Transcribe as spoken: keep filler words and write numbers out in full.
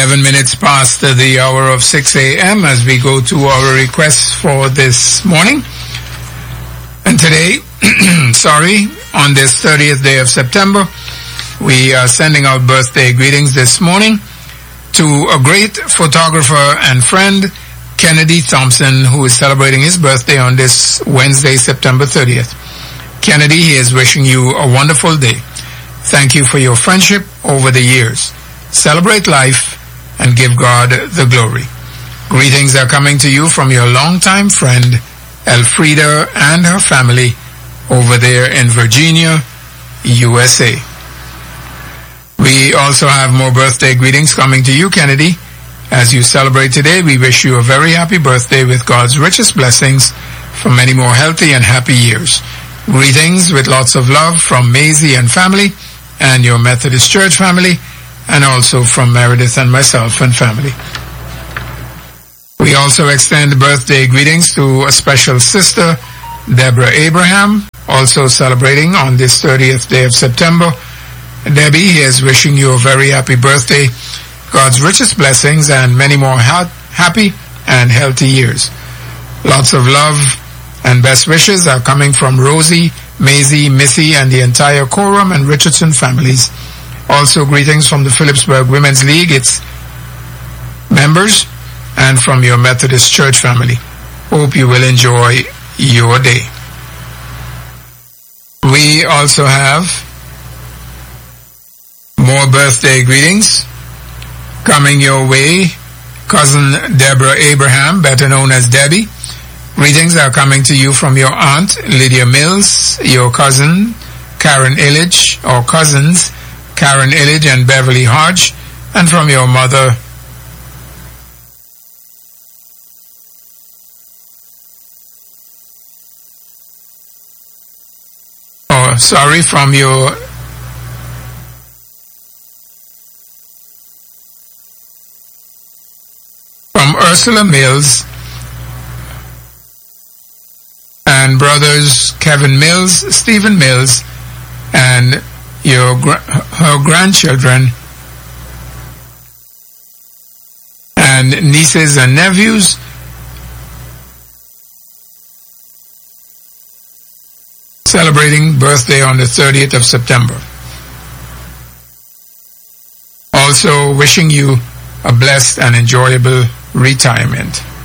eleven minutes past the hour of six a.m. as we go to our requests for this morning. And today, sorry, on this thirtieth day of September, we are sending out birthday greetings this morning to a great photographer and friend, Kennedy Thompson, who is celebrating his birthday on this Wednesday, September thirtieth. Kennedy, he is wishing you a wonderful day. Thank you for your friendship over the years. Celebrate life and give God the glory. Greetings are coming to you from your longtime friend, Elfrida, and her family over there in Virginia, U S A. We also have more birthday greetings coming to you, Kennedy. As you celebrate today, we wish you a very happy birthday with God's richest blessings for many more healthy and happy years. Greetings with lots of love from Maisie and family and your Methodist Church family, and also from Meredith and myself and family. We also extend birthday greetings to a special sister, Deborah Abraham, also celebrating on this thirtieth day of September. Debbie is wishing you a very happy birthday, God's richest blessings, and many more ha- happy and healthy years. Lots of love and best wishes are coming from Rosie, Maisie, Missy, and the entire Coram and Richardson families. Also greetings from the Phillipsburg Women's League, its members, and from your Methodist Church family. Hope you will enjoy your day. We also have more birthday greetings coming your way. Cousin Deborah Abraham, better known as Debbie. Greetings are coming to you from your aunt Lydia Mills, your cousin Karen Illich, or cousins Karen Illich and Beverly Hodge, and from your mother oh sorry from your from Ursula Mills and brothers Kevin Mills, Stephen Mills, and your her grandchildren and nieces and nephews. Celebrating birthday on the thirtieth of September. Also wishing you a blessed and enjoyable retirement.